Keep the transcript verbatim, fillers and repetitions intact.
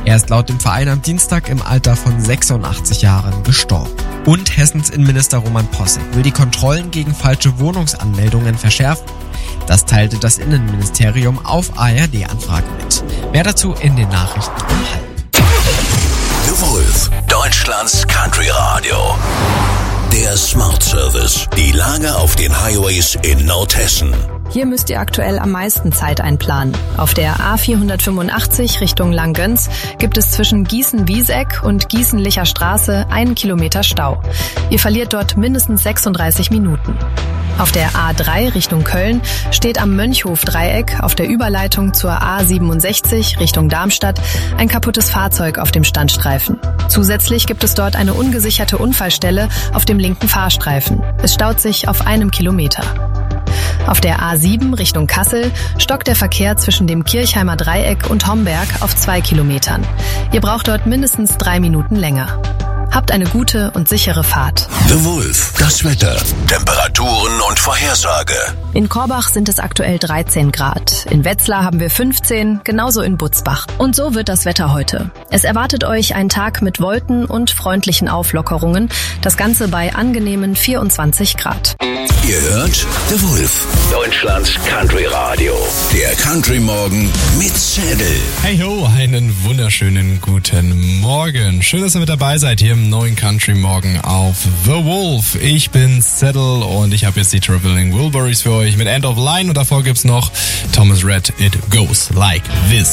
Er ist laut dem Verein am Dienstag im Alter von sechsundachtzig Jahren gestorben. Und Hessens Innenminister Roman Posek will die Kontrollen gegen falsche Wohnungsanmeldungen verschärfen. Das teilte das Innenministerium auf A R D-Anfrage mit. Mehr dazu in den Nachrichten um halb. The Wolf, Deutschlands Country Radio. Der Smart Service. Die Lage auf den Highways in Nordhessen. Hier müsst ihr aktuell am meisten Zeit einplanen. Auf der A vierhundertfünfundachtzig Richtung Langgöns gibt es zwischen Gießen-Wieseck und Gießen-Licher Straße einen Kilometer Stau. Ihr verliert dort mindestens sechsunddreißig Minuten. Auf der A drei Richtung Köln steht am Mönchhof-Dreieck auf der Überleitung zur A siebenundsechzig Richtung Darmstadt ein kaputtes Fahrzeug auf dem Standstreifen. Zusätzlich gibt es dort eine ungesicherte Unfallstelle auf dem linken Fahrstreifen. Es staut sich auf einem Kilometer. Auf der A sieben Richtung Kassel stockt der Verkehr zwischen dem Kirchheimer Dreieck und Homberg auf zwei Kilometern. Ihr braucht dort mindestens drei Minuten länger. Habt eine gute und sichere Fahrt. The Wolf, das Wetter, Temperaturen und Vorhersage. In Korbach sind es aktuell dreizehn Grad. In Wetzlar haben wir fünfzehn, genauso in Butzbach. Und so wird das Wetter heute. Es erwartet euch ein Tag mit Wolken und freundlichen Auflockerungen. Das Ganze bei angenehmen vierundzwanzig Grad. Ihr hört The Wolf, Deutschlands Country Radio. Der Country Morgen mit Zedel. Hey ho, einen wunderschönen guten Morgen. Schön, dass ihr mit dabei seid hier im neuen Country Morgen auf The Wolf. Ich bin Zedel und ich habe jetzt die Traveling Wilburys für euch mit End of Line und davor gibt's noch Thomas Rhett, It Goes Like This.